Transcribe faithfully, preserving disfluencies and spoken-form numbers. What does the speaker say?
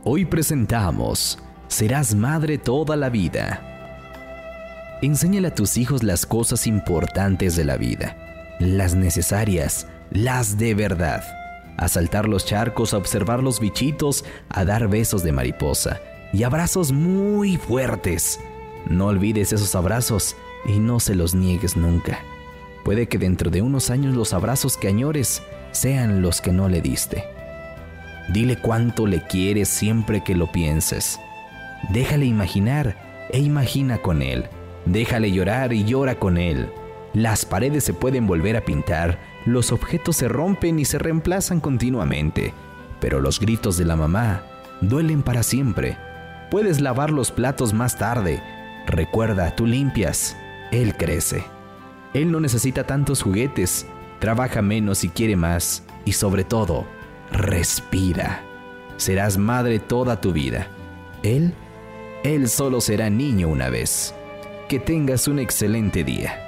Hoy presentamos Serás madre toda la vida. Enséñale a tus hijos las cosas importantes de la vida, las necesarias, las de verdad. A saltar los charcos, a observar los bichitos, a dar besos de mariposa y abrazos muy fuertes. No olvides esos abrazos y no se los niegues nunca. Puede que dentro de unos años los abrazos que añores sean los que no le diste. Dile cuánto le quieres siempre que lo pienses. Déjale imaginar e imagina con él. Déjale llorar y llora con él. Las paredes se pueden volver a pintar, los objetos se rompen y se reemplazan continuamente, pero los gritos de la mamá duelen para siempre. Puedes lavar los platos más tarde. Recuerda, tú limpias, él crece. Él no necesita tantos juguetes, trabaja menos y quiere más, y sobre todo, respira. Serás madre toda tu vida. Él, él solo será niño una vez. Que tengas un excelente día.